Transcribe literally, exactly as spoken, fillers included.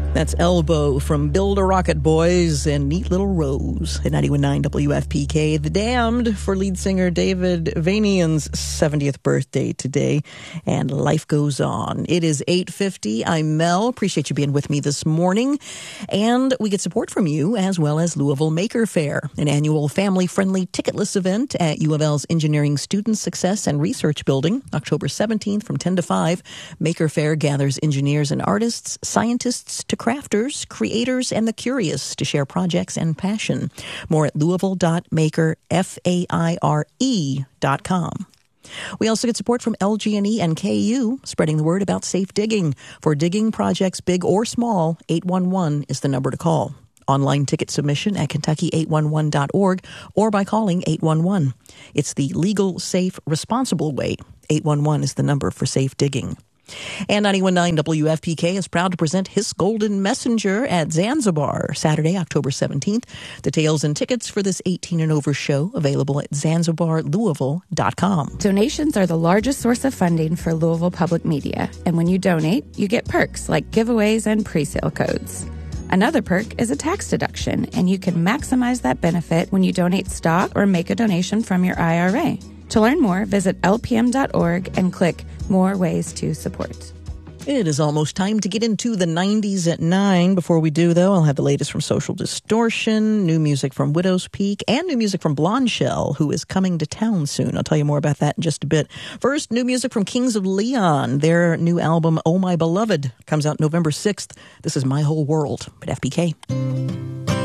That's Elbow from Build a Rocket Boys and Neat Little Rose at ninety-one point nine W F P K. The Damned for lead singer David Vanian's seventieth birthday today, and life goes on. It is eight fifty. I'm Mel. Appreciate you being with me this morning. And we get support from you as well as Louisville Maker Faire, an annual family-friendly ticketless event at U of L's Engineering Student Success and Research Building, October seventeenth from ten to five. Maker Faire gathers engineers and artists, scientists to crafters, creators, and the curious to share projects and passion. More at louisville dot maker faire dot com. We also get support from L G and E and K U, spreading the word about safe digging. For digging projects big or small, eight one one is the number to call. Online ticket submission at kentucky eight one one dot org or by calling eight one one. It's the legal, safe, responsible way. eight one one is the number for safe digging. And ninety-one point nine W F P K is proud to present His Golden Messenger at Zanzibar, Saturday, October seventeenth. Details and tickets for this eighteen and over show available at zanzibar louisville dot com. Donations are the largest source of funding for Louisville Public Media, and when you donate, you get perks like giveaways and pre-sale codes. Another perk is a tax deduction, and you can maximize that benefit when you donate stock or make a donation from your I R A. To learn more, visit L P M dot org and click More Ways to Support. It is almost time to get into the nineties at nine. Before we do, though, I'll have the latest from Social Distortion, new music from Widow's Peak, and new music from Blonde Shell, who is coming to town soon. I'll tell you more about that in just a bit. First, new music from Kings of Leon. Their new album, Oh My Beloved, comes out November sixth. This is My Whole World at F P K.